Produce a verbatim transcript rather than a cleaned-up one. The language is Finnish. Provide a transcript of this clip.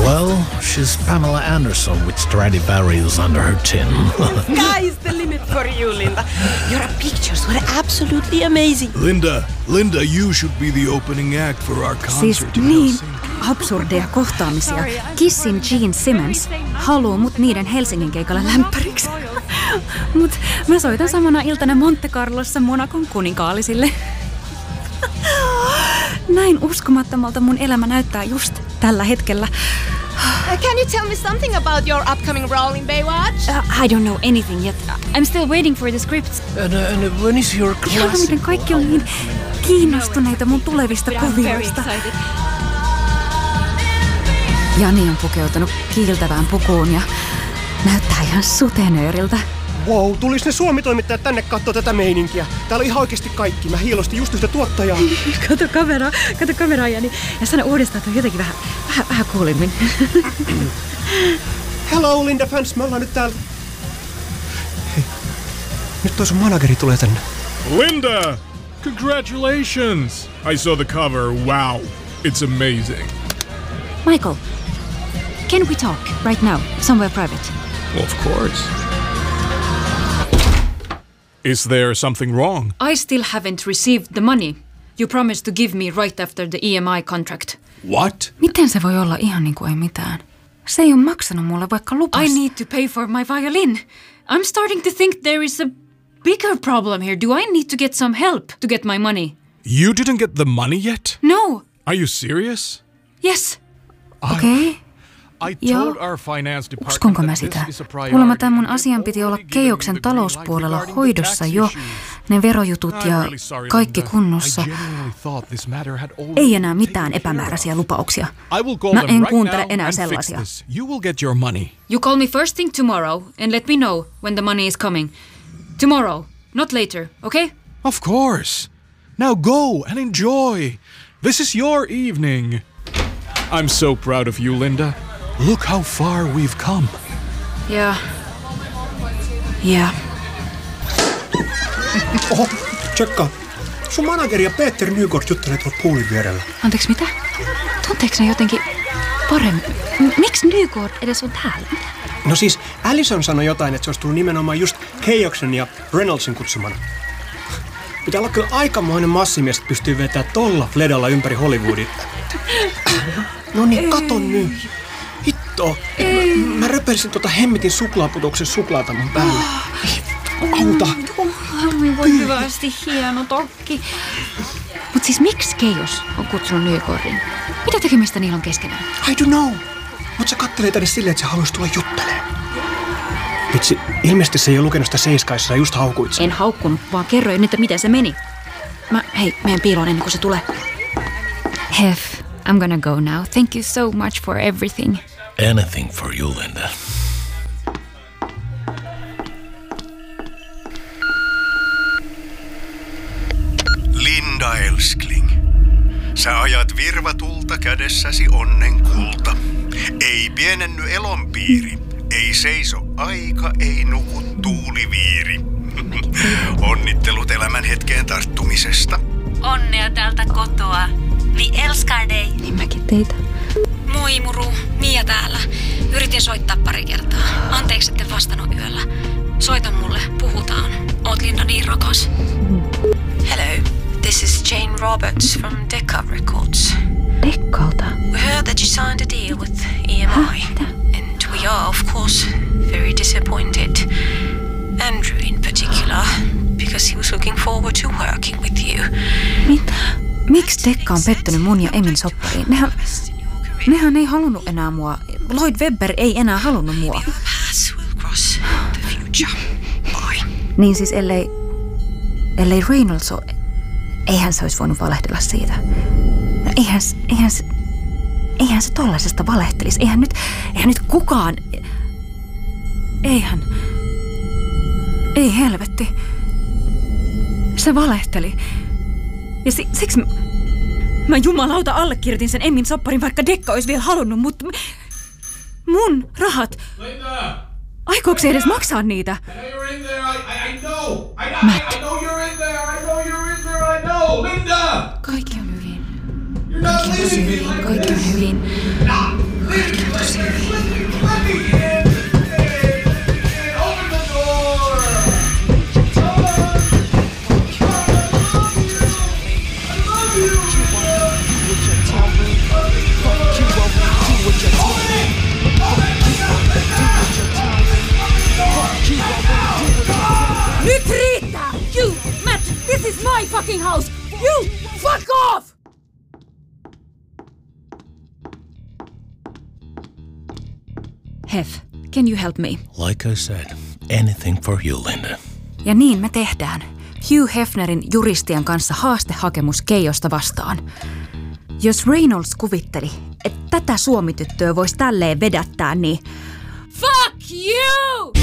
Well, she's Pamela Anderson with Stradivarius under her chin. Sky's the limit for you, Linda. Your pictures were absolutely amazing. Linda, Linda, you should be the opening act for our concert siis in niin Helsinki. absurdeja kohtaamisia. Kissin Gene Simmons haluu mut niiden Helsingin keikalla lämpäriksi. Mut mä soitan samana iltana Monte Carlossa Monacon kuninkaallisille. Näin uskomattomalta mun elämä näyttää just tällä hetkellä. Uh, can you tell me something about your upcoming role in Baywatch? Uh, I don't know anything yet. I'm still waiting for the scripts. And, uh, and when is your class? Ihana, miten kaikki on niin kiinnostuneita mun tulevista kuvioista. Jani on pukeutunut kiiltävään pukuun ja näyttää ihan sutenööriltä. Wow, tulis ne Suomi-toimittajat tänne kattoo tätä meininkiä. Täällä on ihan oikeesti kaikki. Mä hiilostin just yhtä tuottajaa. Kato kameraa, kato kameraa Jani. Ja sano uudestaan, että on jotenkin vähän, vähän, vähän kuulimmin. Hello Linda fans, me ollaan nyt täällä. Hei, nyt toi sun manageri tulee tänne. Linda! Congratulations! I saw the cover. Wow. It's amazing. Michael, can we talk right now, somewhere private? Of course. Is there something wrong? I still haven't received the money. You promised to give me right after the E M I contract. What? Miten se voi olla ihan niin kuin ei mitään? Se ei ole maksanut mulle vaikka lupas. I need to pay for my violin. I'm starting to think there is a bigger problem here. Do I need to get some help to get my money? You didn't get the money yet? No. Are you serious? Yes. Okei. Okay. Joo, uskonko mä sitä? Kuulemma tämän mun asian piti olla Keijoksen talouspuolella hoidossa jo. Ne verojutut ja kaikki kunnossa. Ei enää mitään epämääräisiä lupauksia. Mä en kuuntele enää sellaisia. You call me first thing tomorrow and let me know when the money is coming. Tomorrow, not later, okay? Of course. Now go and enjoy. This is your evening. I'm so proud of you, Linda. Look how far we've come. Yeah. Yeah. Oho, tsekkaa. Sun manageri ja Peter Nygård juttelee tuolla puulin vierellä. Anteeksi, mitä? Tunteeko ne jotenkin paremmin? M- Miksi Nygård edes on täällä? No siis, Allison sanoi jotain, että se olisi tullut nimenomaan just Keijoksen ja Reynoldsin kutsumana. Pitää olla kyllä aikamoinen massimies, että pystyy vetämään tolla fledalla ympäri Hollywoodin. No niin, kato nyt. Hitto. Mä, mä röpelisin tota hemmitin suklaaputuksen suklaata mun päällä. Auta. Voi hyvästi, hieno tokki. Mut siis miksi Keijos on kutsunut Nygårdin? Mitä tekemistä niillä on keskenään? I don't know. Mut se kattelee tänne silleen, että se haluaisi tulla juttelemaan. Vitsi, ilmeisesti se ei ole lukenut sitä Seiskaissa ja just haukuit sen. En haukkunut, vaan kerroin, että miten se meni. Mä, hei, meidän piiloon ennen kuin se tulee. Hef, I'm gonna go now. Thank you so much for everything. Anything for you, Linda. Linda älskling. Sä ajat virvatulta kädessäsi onnen kulta. Ei pienenny elonpiiri. Ei seiso aika, ei nuku tuuliviiri. Onnittelut elämän hetkeen tarttumisesta. Onnea täältä kotoa. Vi älskar dig. Niin mäkin teitä. Moi muru, Mia täällä. Yritin soittaa pari kertaa. Anteeksi, etten vastannut yöllä. Soita mulle, puhutaan. Oot Linda niin rakas. Hello, this is Jane Roberts from Decca Records. Deckalta? We heard that you signed a deal with E M I. Häh, and we are, of course, very disappointed. Andrew in particular, because he was looking forward to working with you. Mitä? Miksi Decca on pettynyt mun ja Emin soppariin? Nehän, nehän ei halunnut enää mua. Lloyd Webber ei enää halunnut mua. Niin siis ellei, ellei Reynolds ole, eihän se olisi voinut valehdella siitä. No eihän, eihän, se, eihän se tollaisesta valehtelisi. Eihän nyt, eihän nyt kukaan, eihän, ei helvetti. Se valehteli. Ja si, siksi mä, mä jumalauta allekirjoitin sen Emmin sopparin, vaikka Decca olisi vielä halunnut, mutta mun rahat. Linda! Aikooko se edes maksaa niitä? Matt. Kaikki on hyvin. Kaikki on tosi hyvin. Kaikki on hyvin. Kaikki on This is my fucking house! You fuck off! Hef, can you help me? Like I said, anything for you, Linda. Ja niin me tehdään. Hugh Hefnerin juristien kanssa haastehakemus Keijosta vastaan. Jos Reynolds kuvitteli, että tätä suomityttöä voisi tälleen vedättää, niin... Fuck you!